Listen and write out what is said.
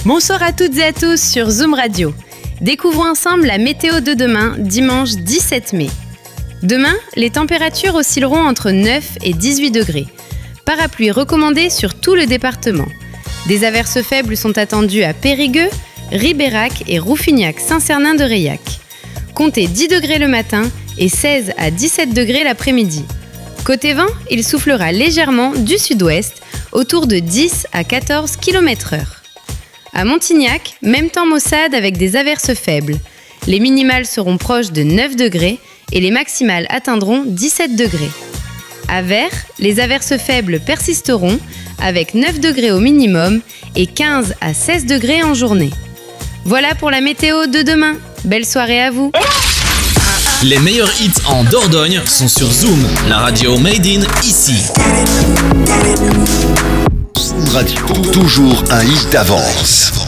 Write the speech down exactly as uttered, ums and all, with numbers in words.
Bonsoir à toutes et à tous sur Zoom Radio. Découvrons ensemble la météo de demain, dimanche dix-sept mai. Demain, les températures oscilleront entre neuf et dix-huit degrés. Parapluie recommandé sur tout le département. Des averses faibles sont attendues à Périgueux, Ribérac et Rouffignac-Saint-Cernin de Reillac. Comptez dix degrés le matin et seize à dix-sept degrés l'après-midi. Côté vent, il soufflera légèrement du sud-ouest, autour de dix à quatorze kilomètres heure. À Montignac, même temps maussade avec des averses faibles. Les minimales seront proches de neuf degrés et les maximales atteindront dix-sept degrés. À Vers, les averses faibles persisteront avec neuf degrés au minimum et quinze à seize degrés en journée. Voilà pour la météo de demain. Belle soirée à vous. Les meilleurs hits en Dordogne sont sur Zoom, la radio made in ici. Zoom Radio, toujours un hit d'avance.